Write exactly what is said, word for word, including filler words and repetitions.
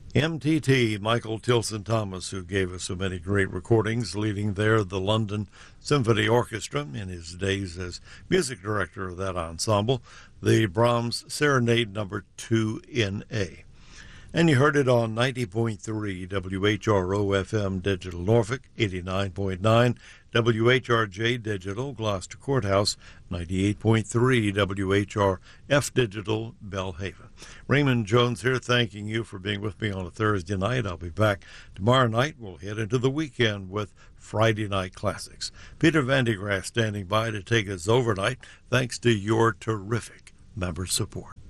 M T T, Michael Tilson Thomas, who gave us so many great recordings, leading there the London Symphony Orchestra in his days as music director of that ensemble, the Brahms Serenade number two in A. And you heard it on ninety point three W H R O F M Digital Norfolk, eighty-nine point nine W H R J Digital Gloucester Courthouse, ninety-eight point three W H R F Digital Belhaven. Raymond Jones here, thanking you for being with me on a Thursday night. I'll be back tomorrow night. We'll head into the weekend with Friday Night Classics. Peter Vandegrass standing by to take us overnight, thanks to your terrific member support.